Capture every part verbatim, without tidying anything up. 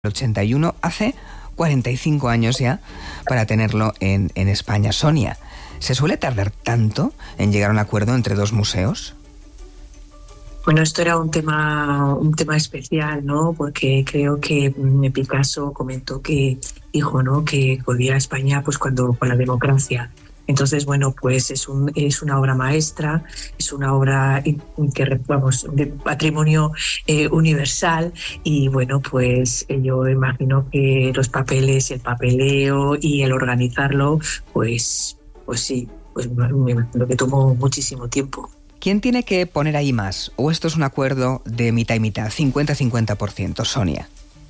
ochenta y uno, hace cuarenta y cinco años ya, para tenerlo en, en España. Sonia, ¿se suele tardar tanto en llegar a un acuerdo entre dos museos? Bueno, esto era un tema un tema especial, ¿no? Porque creo que Picasso comentó que dijo, ¿no?, que volvía a España pues cuando con la democracia. Entonces, bueno, pues es un es una obra maestra, es una obra que, vamos, de patrimonio eh, universal, y bueno, pues yo imagino que los papeles, el papeleo y el organizarlo, pues pues sí, pues me imagino que tomó muchísimo tiempo. ¿Quién tiene que poner ahí más? ¿O esto es un acuerdo de mitad y mitad, cincuenta cincuenta por ciento, Sonia?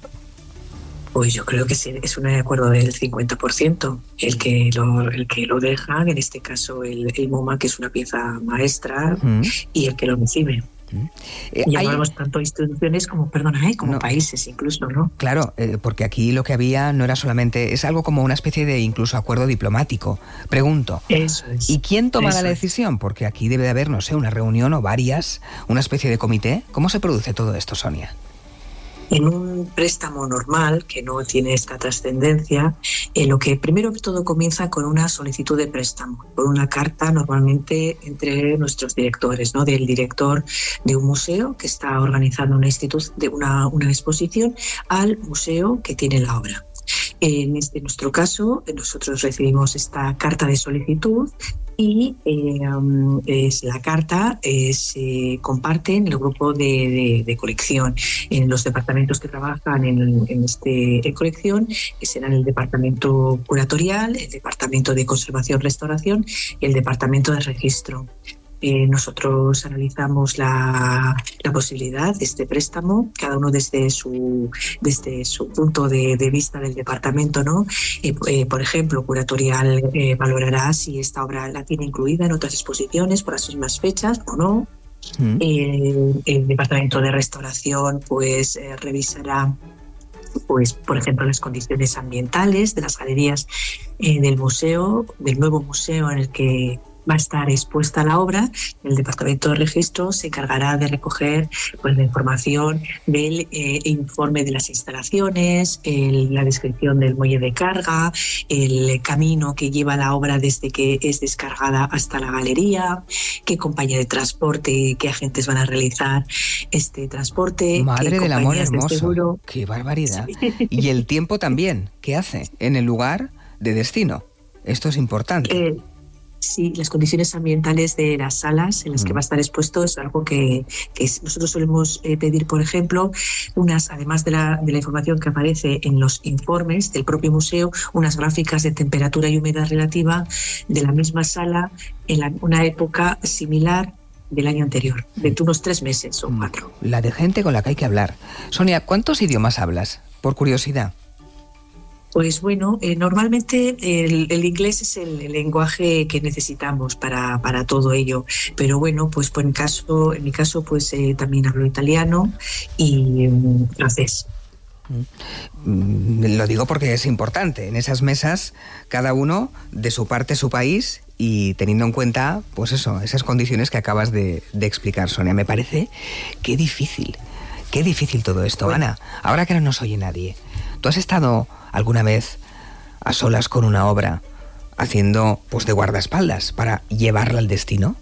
Pues yo creo que sí, es un acuerdo del cincuenta por ciento. El que lo, el que lo deja, en este caso el, el MoMA, que es una pieza maestra, uh-huh. y el que lo recibe. Uh-huh. Eh, y hablamos hay... tanto instituciones como, perdona, ¿eh? como no. países incluso, ¿no? Claro, eh, porque aquí lo que había no era solamente, es algo como una especie de incluso acuerdo diplomático. Pregunto, Eso es. ¿y quién toma Eso la decisión? Porque aquí debe de haber, no sé, una reunión o varias, una especie de comité. ¿Cómo se produce todo esto, Sonia? En un préstamo normal, que no tiene esta trascendencia, eh, lo que primero que todo comienza con una solicitud de préstamo, con una carta normalmente entre nuestros directores, ¿no? Del director de un museo que está organizando una, institu- de una, una exposición al museo que tiene la obra. En, este, en nuestro caso, nosotros recibimos esta carta de solicitud y eh, um, es, la carta eh, se comparte en el grupo de, de, de colección, en los departamentos que trabajan en, en este en colección, que serán el departamento curatorial, el departamento de conservación-restauración y el departamento de registro. Eh, nosotros analizamos la, la posibilidad de este préstamo, cada uno desde su desde su punto de, de vista del departamento, ¿no? Eh, eh, por ejemplo, curatorial eh, valorará si esta obra la tiene incluida en otras exposiciones por las mismas fechas o no. Mm. Eh, el departamento de restauración pues eh, revisará, pues, por ejemplo, las condiciones ambientales de las galerías eh, del museo, del nuevo museo en el que va a estar expuesta la obra. El departamento de registro se encargará de recoger pues la información del eh, informe de las instalaciones, el, la descripción del muelle de carga, el camino que lleva la obra desde que es descargada hasta la galería, qué compañía de transporte, qué agentes van a realizar este transporte. Madre del amor hermoso, de qué barbaridad. Sí. Y el tiempo también, ¿qué hace en el lugar de destino? Esto es importante. Eh, Sí, las condiciones ambientales de las salas en las que va a estar expuesto es algo que, que nosotros solemos eh, pedir, por ejemplo, unas, además de la, de la información que aparece en los informes del propio museo, unas gráficas de temperatura y humedad relativa de la misma sala en la, una época similar del año anterior, de unos tres meses o cuatro. La de gente con la que hay que hablar. Sonia, ¿cuántos idiomas hablas? Por curiosidad. Pues bueno, eh, normalmente el, el inglés es el, el lenguaje que necesitamos para, para todo ello, pero bueno, pues, pues en, caso, en mi caso pues eh, también hablo italiano y um, francés. Lo digo porque es importante, en esas mesas cada uno de su parte, su país, y teniendo en cuenta pues eso, esas condiciones que acabas de, de explicar, Sonia. Me parece qué difícil, qué difícil todo esto. Bueno. Ana, ahora que no nos oye nadie, ¿tú has estado alguna vez a solas con una obra haciendo pues de guardaespaldas para llevarla al destino?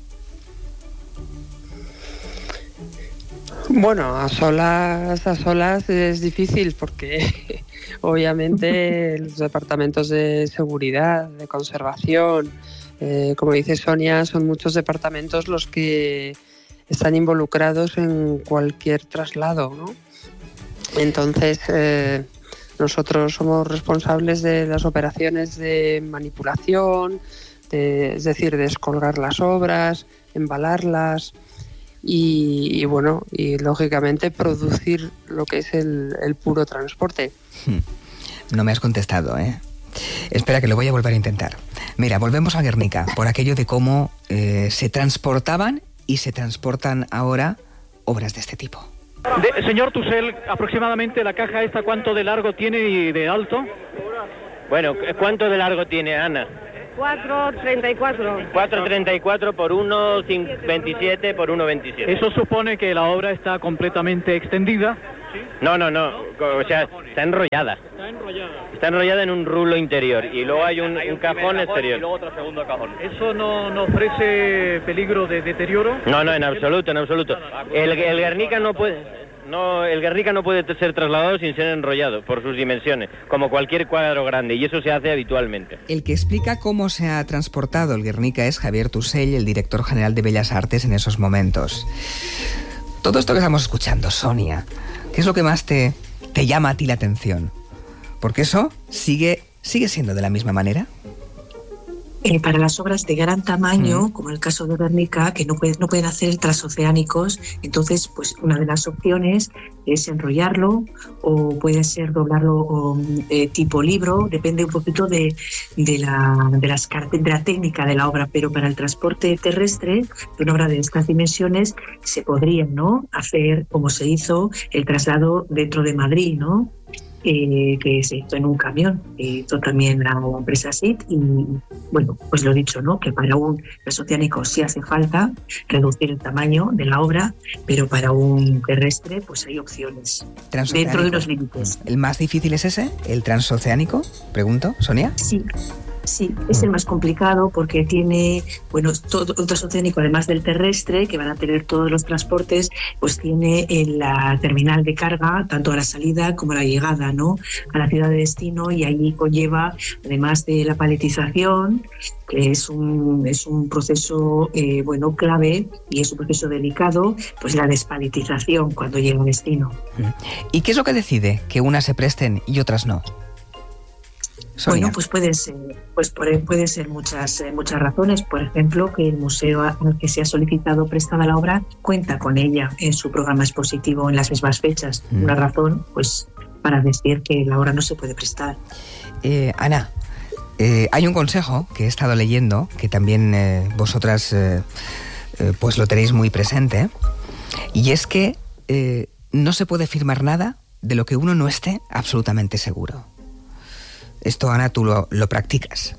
Bueno, a solas, a solas es difícil porque obviamente los departamentos de seguridad, de conservación, eh, como dice Sonia, son muchos departamentos los que están involucrados en cualquier traslado, ¿no? Entonces, eh, nosotros somos responsables de las operaciones de manipulación, de, es decir, descolgar las obras, embalarlas y, y bueno, y lógicamente producir lo que es el, el puro transporte. No me has contestado, ¿eh? Espera, que lo voy a volver a intentar. Mira, volvemos a Guernica, por aquello de cómo eh, se transportaban y se transportan ahora obras de este tipo. De, señor Tusell, aproximadamente la caja esta, ¿cuánto de largo tiene y de alto? Bueno, ¿cuánto de largo tiene, Ana? cuatro treinta y cuatro. cuatro treinta y cuatro por uno veintisiete por uno veintisiete. Eso supone que la obra está completamente extendida No, no, no, o sea, está enrollada. Está enrollada. Está enrollada en un rulo interior y luego hay un, un cajón exterior. Y luego otro segundo cajón. ¿Eso no, no ofrece peligro de deterioro? No, no, en absoluto, en absoluto. El, el Guernica no puede... No, el Guernica no puede ser trasladado sin ser enrollado por sus dimensiones, como cualquier cuadro grande, y eso se hace habitualmente. El que explica cómo se ha transportado el Guernica es Javier Tusell, el director general de Bellas Artes en esos momentos. Todo esto que estamos escuchando, Sonia, ¿qué es lo que más te, te llama a ti la atención? Porque eso sigue, sigue siendo de la misma manera. Eh, para las obras de gran tamaño, mm. como el caso de Guernica, que no, puede, no pueden hacer transoceánicos, entonces pues una de las opciones es enrollarlo o puede ser doblarlo o, eh, tipo libro, depende un poquito de, de, la, de, las, de la técnica de la obra, pero para el transporte terrestre de una obra de estas dimensiones se podría, ¿no?, hacer como se hizo el traslado dentro de Madrid, ¿no?, Eh, que se hizo en un camión, que hizo también la, la empresa S I T, y bueno, pues lo he dicho, ¿no?, que para un transoceánico sí hace falta reducir el tamaño de la obra, pero para un terrestre pues hay opciones dentro de los límites. ¿El más difícil es ese, el transoceánico? Pregunto, Sonia. Sí. Sí, es el más complicado porque tiene, bueno, todo el transoceánico, además del terrestre, que van a tener todos los transportes, pues tiene en la terminal de carga, tanto a la salida como a la llegada, ¿no?, a la ciudad de destino, y allí conlleva, además de la paletización, que es un, es un proceso, eh, bueno, clave, y es un proceso delicado, pues la despaletización cuando llega a destino. ¿Y qué es lo que decide que unas se presten y otras no? Sonia. Bueno, pues pueden ser, pues puede ser muchas, eh, muchas razones. Por ejemplo, que el museo al que se ha solicitado prestada la obra cuenta con ella en su programa expositivo en las mismas fechas. Mm. Una razón, pues, para decir que la obra no se puede prestar. Eh, Ana, eh, hay un consejo que he estado leyendo, que también eh, vosotras eh, eh, pues lo tenéis muy presente, y es que eh, no se puede firmar nada de lo que uno no esté absolutamente seguro. Esto, Ana, tú lo, lo practicas.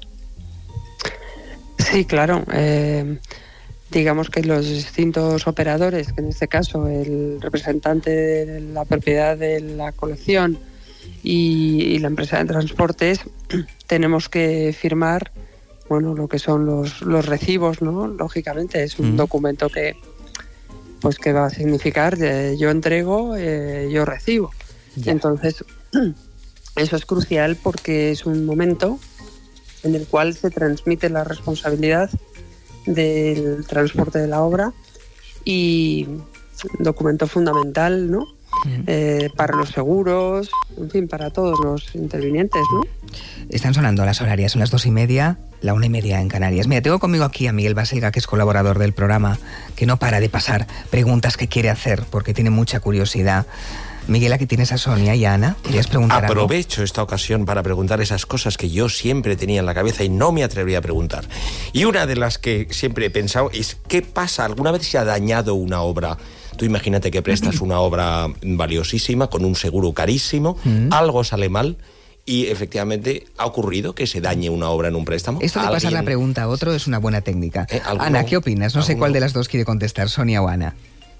Sí, claro. Eh, digamos que los distintos operadores, que en este caso el representante de la propiedad de la colección y, y la empresa de transportes, tenemos que firmar, bueno, lo que son los, los recibos, ¿no? Lógicamente es un mm. documento que, pues, que va a significar eh, yo entrego, eh, yo recibo. Ya. Entonces, eso es crucial porque es un momento en el cual se transmite la responsabilidad del transporte de la obra y un documento fundamental, ¿no? Uh-huh. Eh, para los seguros, en fin, para todos los intervinientes, ¿no? Están sonando las horarias, son las dos y media, la una y media en Canarias. Mira, tengo conmigo aquí a Miguel Baselga, que es colaborador del programa, que no para de pasar preguntas que quiere hacer porque tiene mucha curiosidad. Miguel, aquí tienes a Sonia y a Ana. ¿Querías preguntar algo? Aprovecho esta ocasión para preguntar esas cosas que yo siempre tenía en la cabeza y no me atrevería a preguntar. Y una de las que siempre he pensado es, ¿qué pasa? ¿Alguna vez se ha dañado una obra? Tú imagínate que prestas una obra valiosísima con un seguro carísimo, mm. algo sale mal y efectivamente ha ocurrido que se dañe una obra en un préstamo. Esto de ¿Alguien? pasar la pregunta a otro es una buena técnica. ¿Eh? Ana, ¿qué opinas? No sé cuál de las dos quiere contestar, Sonia o Ana.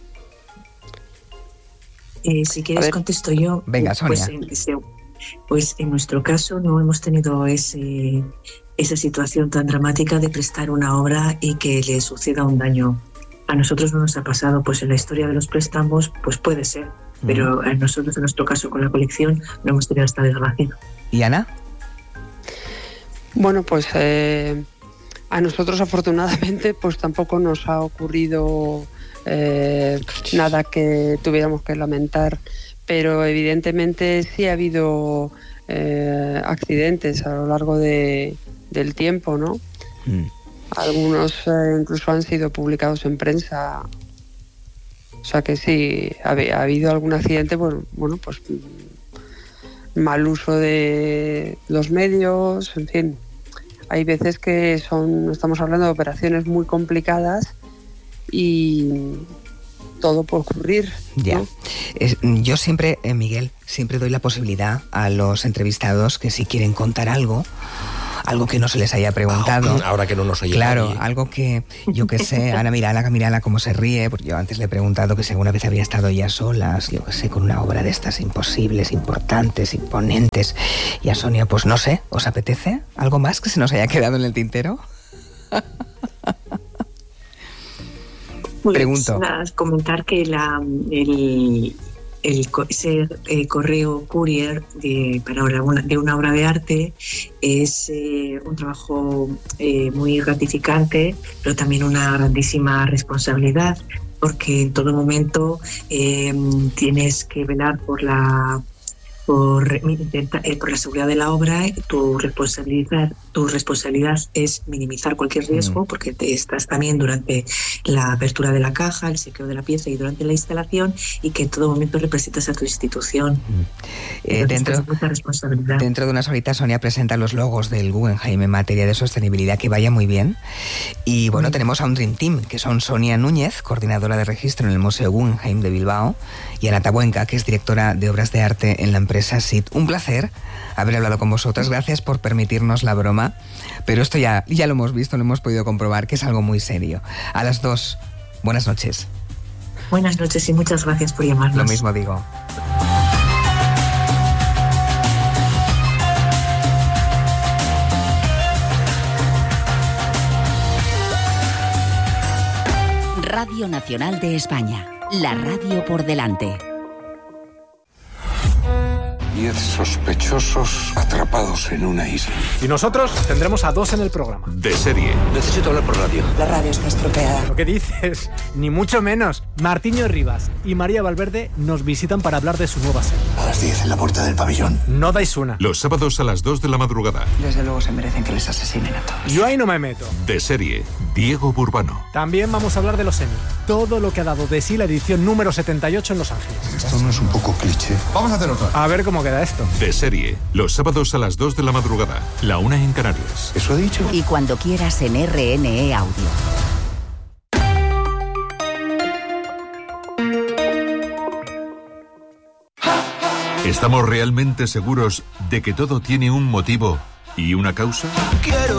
Eh, si quieres contesto yo. Venga, Sonia. Pues en, pues en nuestro caso no hemos tenido ese, esa situación tan dramática de prestar una obra y que le suceda un daño. A nosotros no nos ha pasado, pues en la historia de los préstamos pues puede ser, mm. pero a nosotros en nuestro caso con la colección no hemos tenido esta desgracia. ¿Y Ana? Bueno, pues eh, a nosotros afortunadamente pues tampoco nos ha ocurrido Eh, nada que tuviéramos que lamentar, pero evidentemente sí ha habido eh, accidentes a lo largo de, del tiempo, ¿no? Mm. Algunos eh, incluso han sido publicados en prensa, o sea que sí ha, ha habido algún accidente, bueno, bueno, pues mal uso de los medios, en fin, hay veces que son, estamos hablando de operaciones muy complicadas y todo puede ocurrir, ¿no? Ya. Es, yo siempre, eh, Miguel, siempre doy la posibilidad a los entrevistados que si quieren contar algo, algo que no se les haya preguntado. Oh, ahora que no nos oye Claro, nadie. algo que, yo qué sé, Ana, mírala, mírala cómo se ríe, porque yo antes le he preguntado que si alguna vez había estado ella solas, yo qué sé, con una obra de estas imposibles, importantes, imponentes. Y a Sonia, pues no sé, ¿os apetece algo más que se nos haya quedado en el tintero? Pues, Pregunto. Nada, comentar que la, el, el, ese eh, correo courier de, para una, de una obra de arte es eh, un trabajo eh, muy gratificante, pero también una grandísima responsabilidad, porque en todo momento eh, tienes que velar por la por, intenta, eh, por la seguridad de la obra. Tu responsabilidad, tu responsabilidad es minimizar cualquier riesgo, porque te estás también durante la apertura de la caja, el sequeo de la pieza y durante la instalación, y que en todo momento representas a tu institución. Eh, dentro, mucha responsabilidad. Dentro de unas horitas Sonia presenta los logos del Guggenheim en materia de sostenibilidad, que vaya muy bien. Y bueno, mm. tenemos a un Dream Team, que son Sonia Núñez, coordinadora de registro en el Museo Guggenheim de Bilbao, y Ana Tabuenca, que es directora de obras de arte en la empresa S I T. Un placer haber hablado con vosotras. Gracias por permitirnos la broma, pero esto ya, ya lo hemos visto, lo hemos podido comprobar, que es algo muy serio. A las dos, buenas noches. Buenas noches y muchas gracias por llamarnos. Lo mismo digo. Radio Nacional de España, la radio por delante. Diez sospechosos atrapados en una isla. Y nosotros tendremos a dos en el programa. De serie. Necesito hablar por radio. La radio está estropeada. ¿Lo que dices? Ni mucho menos. Martiño Rivas y María Valverde nos visitan para hablar de su nueva serie. A las diez en la puerta del pabellón. No dais una. Los sábados a las dos de la madrugada. Desde luego se merecen que les asesinen a todos. Yo ahí no me meto. De serie. Diego Burbano. También vamos a hablar de los Emmy. Todo lo que ha dado de sí la edición número setenta y ocho en Los Ángeles. Esto no es un poco cliché. Vamos a hacer otra. A ver cómo queda esto. De serie. Los sábados a las dos de la madrugada. La una en Canarias. ¿Eso ha dicho? Y cuando quieras en R N E Audio. ¿Estamos realmente seguros de que todo tiene un motivo y una causa? Quiero